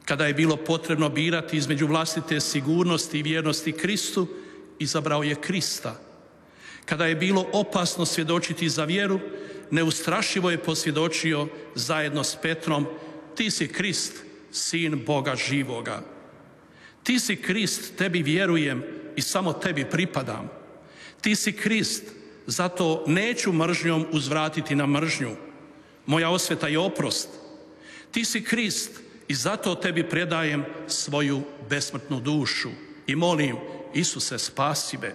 Kada je bilo potrebno birati između vlastite sigurnosti i vjernosti Kristu, izabrao je Krista. Kada je bilo opasno svjedočiti za vjeru, neustrašivo je posvjedočio zajedno s Petrom: ti si Krist, Sin Boga živoga. Ti si Krist, tebi vjerujem i samo tebi pripadam. Ti si Krist, zato neću mržnjom uzvratiti na mržnju. Moja osveta je oprost. Ti si Krist i zato tebi predajem svoju besmrtnu dušu i molim: Isuse, spasi me.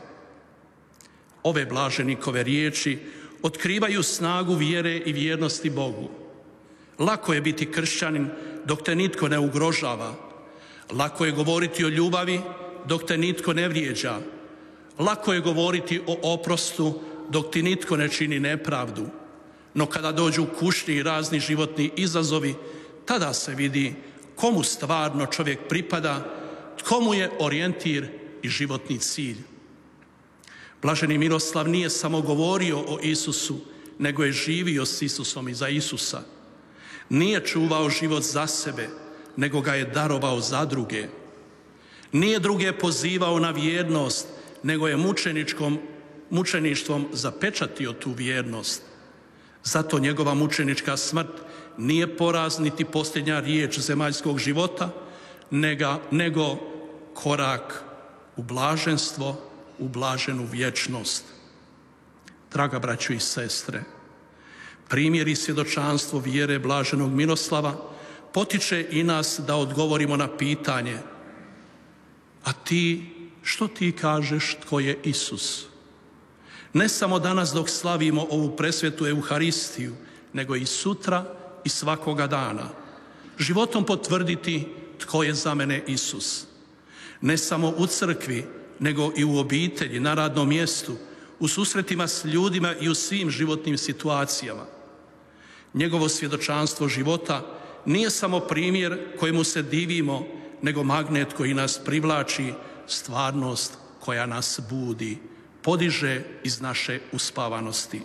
Ove blaženikove riječi otkrivaju snagu vjere i vjernosti Bogu. Lako je biti kršćanin dok te nitko ne ugrožava. Lako je govoriti o ljubavi dok te nitko ne vrijeđa. Lako je govoriti o oprostu dok ti nitko ne čini nepravdu. No kada dođu kušnji i razni životni izazovi, tada se vidi komu stvarno čovjek pripada, tko mu je orijentir i životni cilj. Blaženi Miroslav nije samo govorio o Isusu, nego je živio s Isusom i za Isusa. Nije čuvao život za sebe, nego ga je darovao za druge. Nije druge pozivao na vjernost, nego je mučeništvom zapečatio tu vjernost. Zato njegova mučenička smrt nije poraz niti posljednja riječ zemaljskog života, nego korak u blaženstvo, u blaženu vječnost. Draga braćo i sestre, primjer i svjedočanstvo vjere blaženog Miroslava potiče i nas da odgovorimo na pitanje: a ti, što ti kažeš tko je Isus? Ne samo danas dok slavimo ovu presvetu Euharistiju, nego i sutra i svakoga dana. Životom potvrditi tko je za mene Isus. Ne samo u crkvi, nego i u obitelji, na radnom mjestu, u susretima s ljudima i u svim životnim situacijama. Njegovo svjedočanstvo života nije samo primjer kojemu se divimo, nego magnet koji nas privlači, stvarnost koja nas budi, podiže iz naše uspavanosti.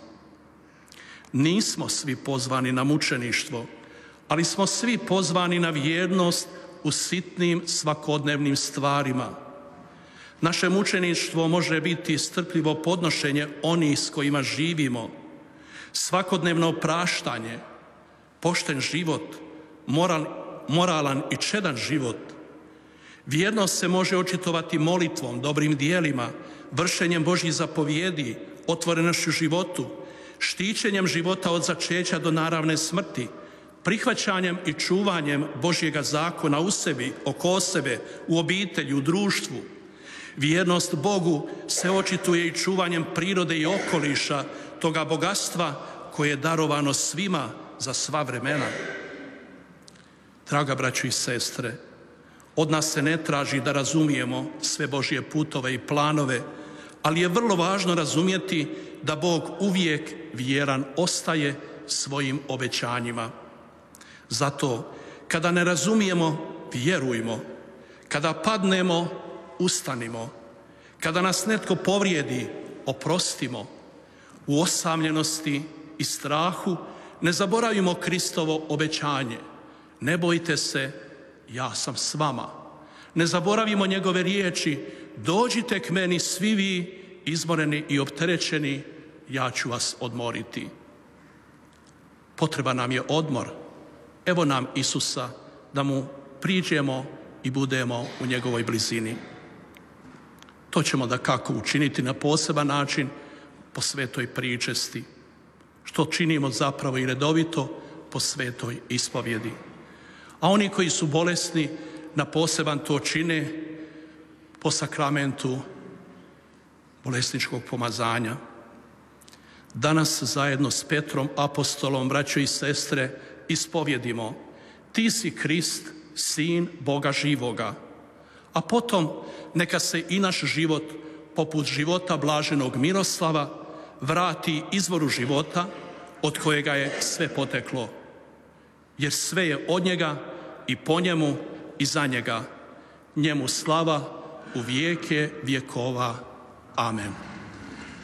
Nismo svi pozvani na mučeništvo, ali smo svi pozvani na vjernost u sitnim svakodnevnim stvarima. Naše mučeništvo može biti strpljivo podnošenje onih s kojima živimo, svakodnevno opraštanje, pošten život, moralan i čedan život. Vjernost se može očitovati molitvom, dobrim dijelima, vršenjem Božjih zapovjedi, otvorenošću životu, štićenjem života od začeća do naravne smrti, prihvaćanjem i čuvanjem Božjega zakona u sebi, oko sebe, u obitelji, u društvu. Vjernost Bogu se očituje i čuvanjem prirode i okoliša, toga bogatstva koje je darovano svima za sva vremena. Draga braćo i sestre, od nas se ne traži da razumijemo sve Božje putove i planove, ali je vrlo važno razumjeti da Bog uvijek vjeran ostaje svojim obećanjima. Zato, kada ne razumijemo, vjerujmo. Kada padnemo, ustanimo. Kada nas netko povrijedi, oprostimo. U osamljenosti i strahu ne zaboravimo Kristovo obećanje: ne bojte se, ja sam s vama. Ne zaboravimo njegove riječi: dođite k meni svi vi izmoreni i opterećeni, ja ću vas odmoriti. Potreban nam je odmor. Evo nam Isusa da mu priđemo i budemo u njegovoj blizini. To ćemo dakako učiniti na poseban način po svetoj pričesti, što činimo zapravo i redovito po svetoj ispovjedi. A oni koji su bolesni na poseban to čine po sakramentu bolesničkog pomazanja. Danas zajedno s Petrom apostolom, braćo i sestre, ispovjedimo: ti si Krist, Sin Boga živoga. A potom neka se i naš život, poput života blaženog Miroslava, vrati izvoru života od kojega je sve poteklo. Jer sve je od njega i po njemu i za njega. Njemu slava u vijeke vjekova. Amen.